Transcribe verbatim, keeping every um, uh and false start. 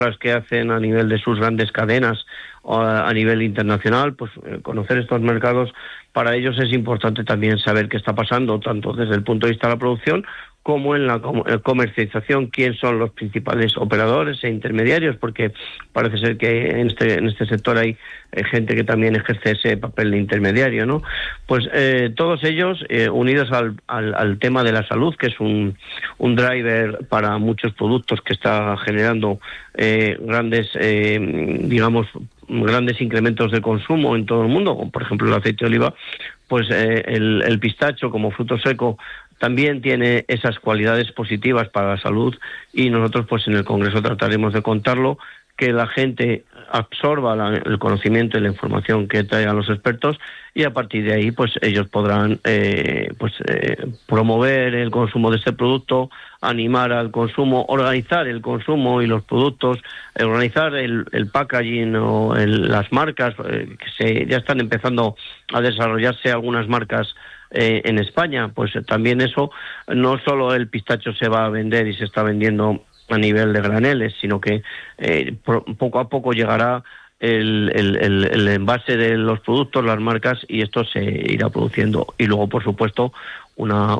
que hacen a nivel de sus grandes cadenas o a nivel internacional, pues conocer estos mercados para ellos es importante también saber qué está pasando, tanto desde el punto de vista de la producción como en la comercialización, quién son los principales operadores e intermediarios, porque parece ser que en este en este sector hay, hay gente que también ejerce ese papel de intermediario, ¿no? Pues eh, todos ellos eh, unidos al, al, al tema de la salud, que es un, un driver para muchos productos que está generando eh, grandes, eh, digamos, grandes incrementos de consumo en todo el mundo, como por ejemplo el aceite de oliva, pues eh, el, el pistacho como fruto seco también tiene esas cualidades positivas para la salud, y nosotros pues en el Congreso trataremos de contarlo, que la gente absorba la, el conocimiento y la información que traigan los expertos, y a partir de ahí pues ellos podrán eh, pues eh, promover el consumo de este producto, animar al consumo, organizar el consumo y los productos, organizar el, el packaging o el, las marcas, eh, que se ya están empezando a desarrollarse algunas marcas Eh, en España, pues también eso, no solo el pistacho se va a vender y se está vendiendo a nivel de graneles, sino que eh, pro, poco a poco llegará el, el, el, el envase de los productos, las marcas, y esto se irá produciendo. Y luego, por supuesto, una